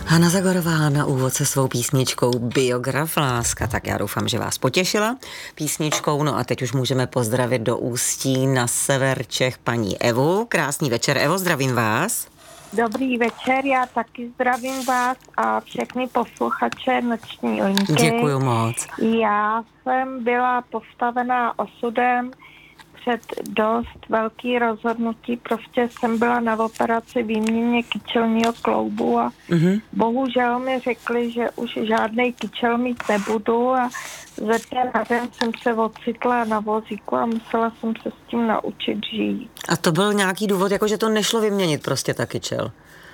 Hana Zagorová na úvod se svou písničkou Biograf láska, tak já doufám, že vás potěšila písničkou. No a teď už můžeme pozdravit do Ústí na sever Čech paní Evu. Krásný večer, Evo, zdravím vás. Dobrý večer, já taky zdravím vás a všechny posluchače Noční linky. Děkuju moc. Já jsem byla postavená osudem před dost velký rozhodnutí, prostě jsem byla na operaci výměně kyčelního kloubu a bohužel mi řekli, že už žádnej kyčel mít nebudu a ze dne na den jsem se ocitla na vozíku a musela jsem se s tím naučit žít. A to byl nějaký důvod, jako že to nešlo vyměnit prostě ta kyčel?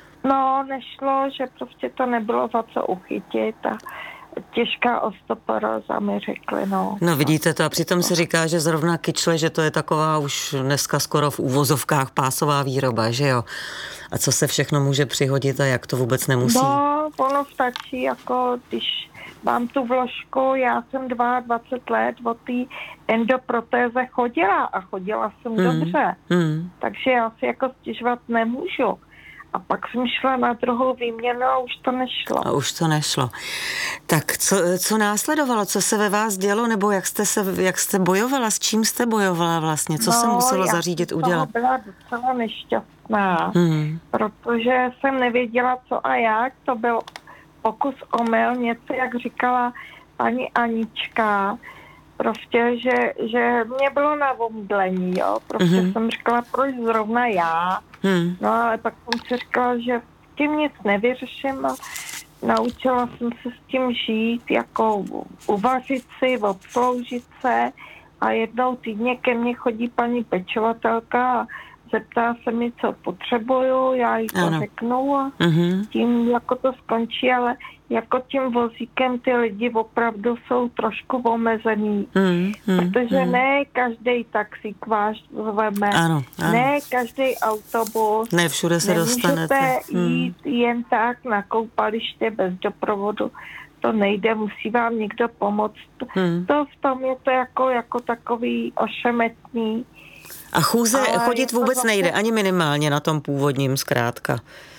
No, nešlo, že prostě to nebylo za co uchytit a těžká osteoporóza mi řekli, no. No vidíte to a přitom se říká, že zrovna kyčle, že to je taková už dneska skoro v úvozovkách pásová výroba, že jo? A co se všechno může přihodit a jak to vůbec nemusí? No, ono stačí, jako když mám tu vložku, já jsem 22 let od té endoprotéze chodila a chodila jsem dobře, takže já si jako stěžovat nemůžu. A pak jsem šla na druhou výměnu a už to nešlo. A už to nešlo. Tak co následovalo? Co se ve vás dělo? Nebo jak jste bojovala? S čím jste bojovala vlastně? Co se muselo zařídit, udělat? Já byla docela nešťastná, protože jsem nevěděla, co a jak. To byl pokus omyl, něco, jak říkala paní Anička. Prostě, že mě bylo na omdlení, jo. Prostě jsem říkala, proč zrovna já. No ale pak jsem si říkala, že tím nic nevyřeším a naučila jsem se s tím žít, jako uvařit si, obsloužit se a jednou týdně ke mně chodí paní pečovatelka a zeptá se mi, co potřebuju, já jí to řeknu a tím jako to skončí, ale jako tím vozíkem ty lidi opravdu jsou trošku omezený, protože ne každý taxík vás zveme, ne každý autobus, ne všude se dostanete. Nemůžete jít jen tak na koupaliště bez doprovodu, to nejde, musí vám někdo pomoct. To v tom je to jako takový ošemetný. A chodit vůbec nejde, ani minimálně na tom původním zkrátka.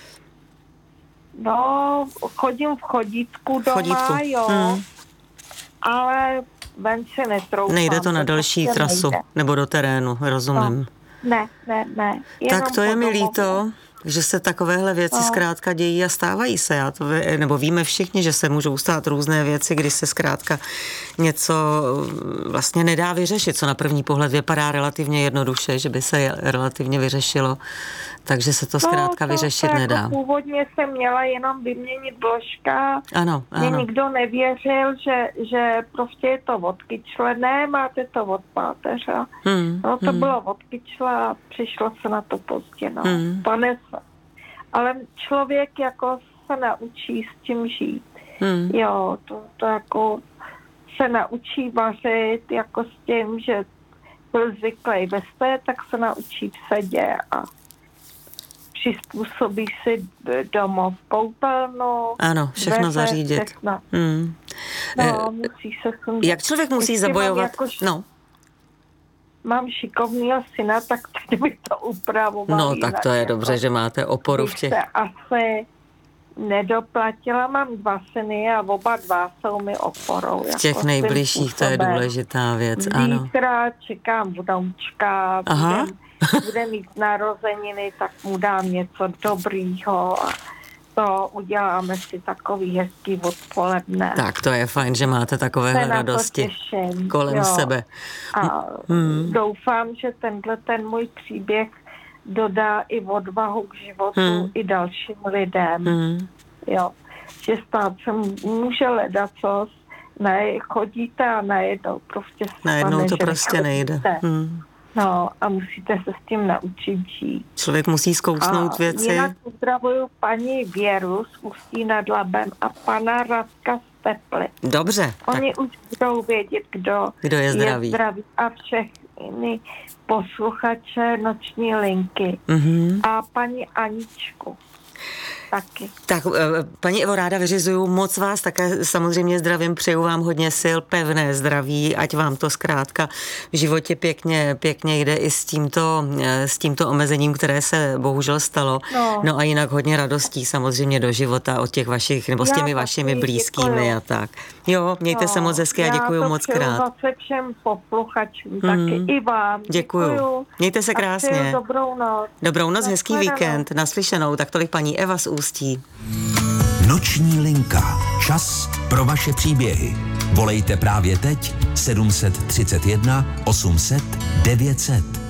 No, chodím v chodítku doma, jo, ale ven se netroufám. Nejde to na další trasu, nebo do terénu, rozumím. No. Ne. Tak to je mi líto, že se takovéhle věci zkrátka dějí a stávají se. Nebo víme všichni, že se můžou stát různé věci, kdy se zkrátka něco vlastně nedá vyřešit, co na první pohled vypadá relativně jednoduše, že by se relativně vyřešilo, takže se to zkrátka vyřešit nedá. Jako původně jsem měla jenom vyměnit vložka. Ano. Mě nikdo nevěřil, že prostě je to od kyčle. Ne, máte to od páteře. No to bylo od kyčle a přišlo se na to pozdě. No. Ale člověk jako se naučí s tím žít. Jo, to jako se naučí vařit jako s tím, že byl zvyklý ve sté, tak se naučí v sedě a přizpůsobí si domov koupelnu. Ano, všechno zařídit. Všechno. No, musí se sundat. Jak člověk musí zabojovat? Mám šikovného syna, tak teď bych to upravovala. No, tak to je dobře, že máte oporu v těch. Se asi nedoplatila, mám 2 syny a oba 2 jsou mi oporou. V těch jako nejbližších, to je důležitá věc, ano. Zítra čekám vnoučka, bude mít narozeniny, tak mu dám něco dobrýho a to uděláme si takový hezký odpoledne. Tak to je fajn, že máte takové radosti kolem sebe. A doufám, že ten můj příběh dodá i odvahu k životu i dalším lidem. Jo, že stát se může ledacos, chodíte a najednou prostě najednou to prostě nejde. No a musíte se s tím naučit žít. Člověk musí zkousnout věci. Jinak pozdravuju paní Věru z Ústí nad Labem a pana Radka z Teply. Dobře. Oni už budou vědět, kdo je zdravý. A všechny posluchače Noční linky. A paní Aničku. taky. Tak, paní Evo, ráda vyřizuju, moc vás také samozřejmě zdravím, přeju vám hodně sil, pevné zdraví, ať vám to zkrátka v životě pěkně jde i s tímto omezením, které se bohužel stalo. No a jinak hodně radostí samozřejmě do života od těch vašich, nebo s těmi vašimi blízkými a tak. Jo, mějte se moc hezky a děkuju moc krát. Já to přeju zase všem posluchačům, taky i vám. Děkuju. Mějte se krásně. Dobrou noc. Dobrou noc, hezký víkend, naslyšenou. Tak tolik paní Eva z Ústí. Noční linka. Čas pro vaše příběhy. Volejte právě teď 731 800 900.